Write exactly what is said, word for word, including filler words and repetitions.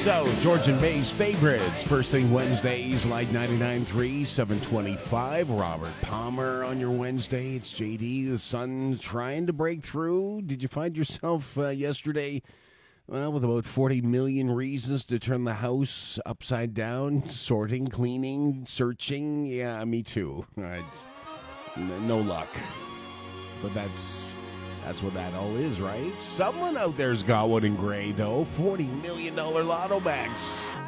So, George and May's favorites. First thing Wednesdays, Light ninety-nine point three, seven twenty-five. Robert Palmer on your Wednesday. It's J D. The sun trying to break through. Did you find yourself uh, yesterday, well, with about forty million reasons to turn the house upside down? Sorting, cleaning, searching. Yeah, me too. Right. N- no luck. But that's... That's what that all is, right? Someone out there's got one in gray, though. forty million dollars lotto bags.